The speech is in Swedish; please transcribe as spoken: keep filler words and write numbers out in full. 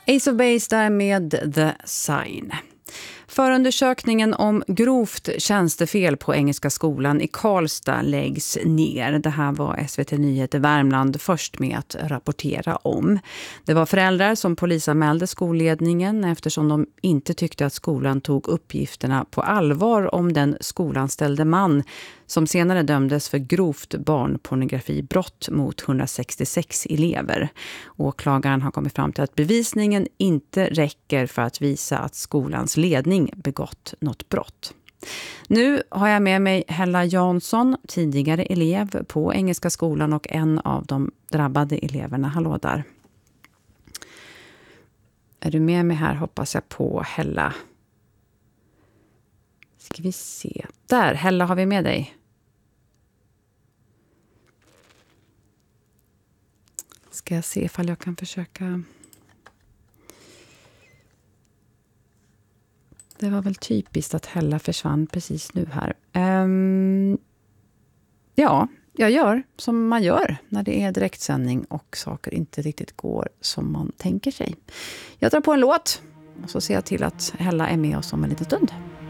Ace of Base där med The Sign. Förundersökningen om grovt tjänstefel på Engelska skolan i Karlstad läggs ner. Det här var S V T Nyheter Värmland först med att rapportera om. Det var föräldrar som polisanmälde skolledningen eftersom de inte tyckte att skolan tog uppgifterna på allvar om den skolanställde man som senare dömdes för grovt barnpornografibrott mot hundrasextiosex elever. Åklagaren har kommit fram till att bevisningen inte räcker för att visa att skolans ledning begått något brott. Nu har jag med mig Hella Jansson, tidigare elev på Engelska skolan och en av de drabbade eleverna. Hallå där. Är du med mig här, hoppas jag på, Hella? Ska vi se. Där, Hella, har vi med dig? Ska jag se ifall jag kan försöka... Det var väl typiskt att Hella försvann precis nu här. Um, ja, jag gör som man gör när det är direktsändning och saker inte riktigt går som man tänker sig. Jag drar på en låt och så ser jag till att Hella är med oss om en liten stund.